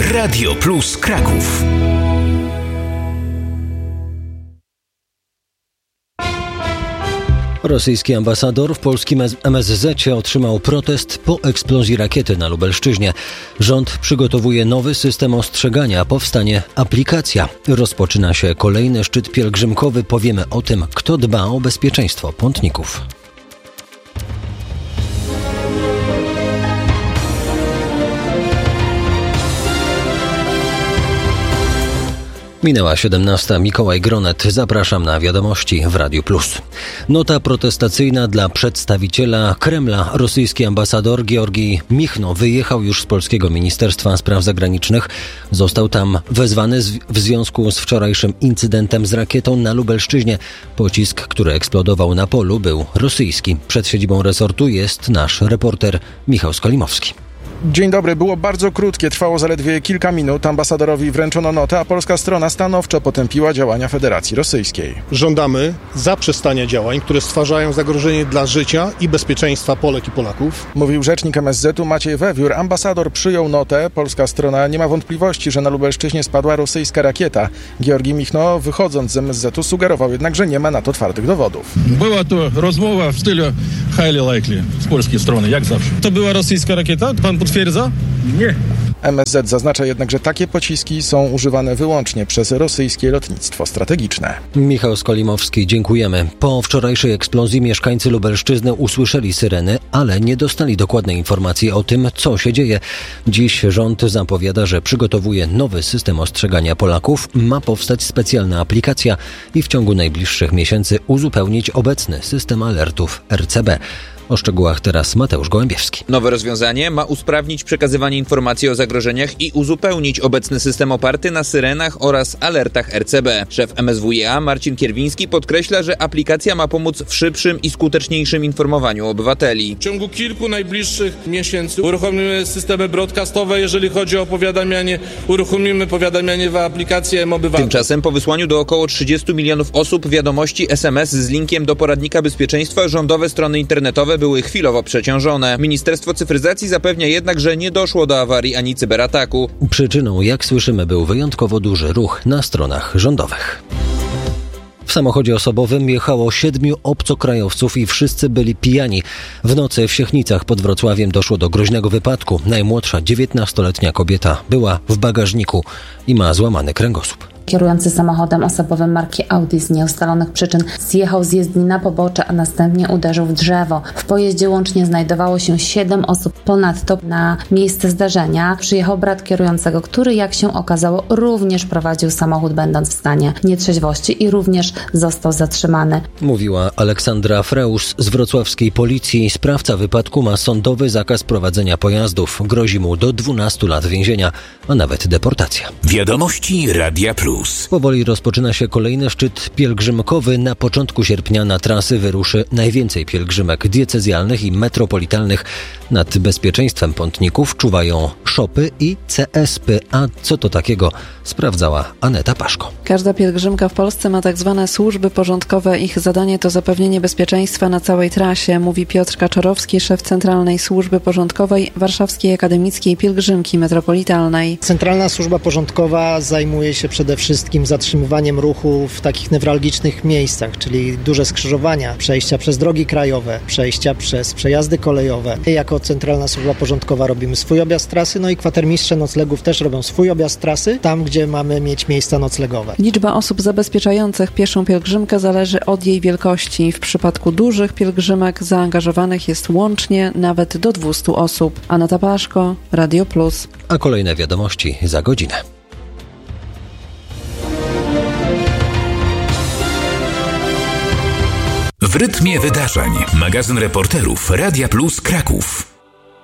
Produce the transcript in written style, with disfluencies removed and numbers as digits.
Radio Plus Kraków. Rosyjski ambasador w polskim MSZ otrzymał protest po eksplozji rakiety na Lubelszczyźnie. Rząd przygotowuje nowy system ostrzegania, powstanie aplikacja. Rozpoczyna się kolejny szczyt pielgrzymkowy. Powiemy o tym, kto dba o bezpieczeństwo pątników. Minęła 17. Mikołaj Gronet. Zapraszam na wiadomości w Radiu Plus. Nota protestacyjna dla przedstawiciela Kremla. Rosyjski ambasador Georgij Michno wyjechał już z polskiego Ministerstwa Spraw Zagranicznych. Został tam wezwany w związku z wczorajszym incydentem z rakietą na Lubelszczyźnie. Pocisk, który eksplodował na polu, był rosyjski. Przed siedzibą resortu jest nasz reporter Michał Skolimowski. Dzień dobry. Było bardzo krótkie, trwało zaledwie kilka minut. Ambasadorowi wręczono notę, a polska strona stanowczo potępiła działania Federacji Rosyjskiej. Żądamy zaprzestania działań, które stwarzają zagrożenie dla życia i bezpieczeństwa Polek i Polaków. Mówił rzecznik MSZ-u Maciej Wewiór. Ambasador przyjął notę. Polska strona nie ma wątpliwości, że na Lubelszczyźnie spadła rosyjska rakieta. Georgij Michno, wychodząc z MSZ-u, sugerował jednak, że nie ma na to twardych dowodów. Była to rozmowa w stylu highly likely z polskiej strony, jak zawsze. To była rosyjska rakieta? Pan potwierdza? Nie. MSZ zaznacza jednak, że takie pociski są używane wyłącznie przez rosyjskie lotnictwo strategiczne. Michał Skolimowski, dziękujemy. Po wczorajszej eksplozji mieszkańcy Lubelszczyzny usłyszeli syreny, ale nie dostali dokładnej informacji o tym, co się dzieje. Dziś rząd zapowiada, że przygotowuje nowy system ostrzegania Polaków. Ma powstać specjalna aplikacja i w ciągu najbliższych miesięcy uzupełnić obecny system alertów RCB. O szczegółach teraz Mateusz Gołębiewski. Nowe rozwiązanie ma usprawnić przekazywanie informacji o zagrożeniach i uzupełnić obecny system oparty na syrenach oraz alertach RCB. Szef MSWiA Marcin Kierwiński podkreśla, że aplikacja ma pomóc w szybszym i skuteczniejszym informowaniu obywateli. W ciągu kilku najbliższych miesięcy uruchomimy systemy broadcastowe, jeżeli chodzi o powiadamianie, uruchomimy powiadamianie w aplikacji mObywatel. Tymczasem po wysłaniu do około 30 milionów osób wiadomości SMS z linkiem do poradnika bezpieczeństwa rządowe strony internetowe były chwilowo przeciążone. Ministerstwo Cyfryzacji zapewnia jednak, że nie doszło do awarii ani cyberataku. Przyczyną, jak słyszymy, był wyjątkowo duży ruch na stronach rządowych. W samochodzie osobowym jechało 7 obcokrajowców i wszyscy byli pijani. W nocy w Siechnicach pod Wrocławiem doszło do groźnego wypadku. Najmłodsza 19-letnia kobieta była w bagażniku i ma złamany kręgosłup. Kierujący samochodem osobowym marki Audi z nieustalonych przyczyn zjechał z jezdni na pobocze, a następnie uderzył w drzewo. W pojeździe łącznie znajdowało się 7 osób. Ponadto na miejsce zdarzenia przyjechał brat kierującego, który, jak się okazało, również prowadził samochód, będąc w stanie nietrzeźwości i również został zatrzymany. Mówiła Aleksandra Freus z wrocławskiej policji. Sprawca wypadku ma sądowy zakaz prowadzenia pojazdów. Grozi mu do 12 lat więzienia, a nawet deportacja. Wiadomości Radia Plus. Powoli rozpoczyna się kolejny szczyt pielgrzymkowy. Na początku sierpnia na trasy wyruszy najwięcej pielgrzymek diecezjalnych i metropolitalnych. Nad bezpieczeństwem pątników czuwają szopy i CSP. A co to takiego? Sprawdzała Aneta Paszko. Każda pielgrzymka w Polsce ma tak zwane służby porządkowe. Ich zadanie to zapewnienie bezpieczeństwa na całej trasie, mówi Piotr Kaczorowski, szef Centralnej Służby Porządkowej Warszawskiej Akademickiej Pielgrzymki Metropolitalnej. Centralna Służba Porządkowa zajmuje się przede wszystkim zatrzymywaniem ruchu w takich newralgicznych miejscach, czyli duże skrzyżowania, przejścia przez drogi krajowe, przejścia przez przejazdy kolejowe. Jako Centralna Służba Porządkowa robimy swój objazd trasy, no i kwatermistrze noclegów też robią swój objazd trasy, tam gdzie mamy mieć miejsca noclegowe. Liczba osób zabezpieczających pieszą pielgrzymkę zależy od jej wielkości. W przypadku dużych pielgrzymek zaangażowanych jest łącznie nawet do 200 osób. Aneta Paszko, Radio Plus. A kolejne wiadomości za godzinę. W rytmie wydarzeń. Magazyn reporterów Radia Plus Kraków.